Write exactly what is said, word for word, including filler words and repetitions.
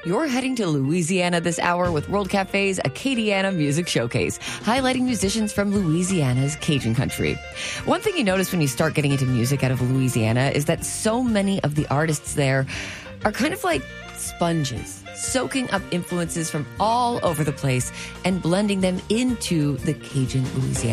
You're heading to Louisiana this hour with World Cafe's Acadiana Music Showcase, highlighting musicians from Louisiana's Cajun country. One thing you notice when you start getting into music out of Louisiana is that so many of the artists there are kind of like sponges, soaking up influences from all over the place and blending them into the Cajun Louisiana